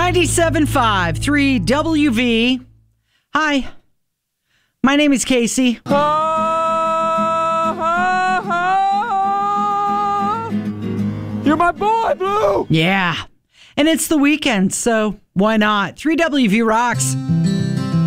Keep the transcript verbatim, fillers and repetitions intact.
ninety-seven point five, three W V. Hi, my name is Casey. Ha, ha, ha. You're my boy, Blue. Yeah, and it's the weekend, so why not? three W V rocks.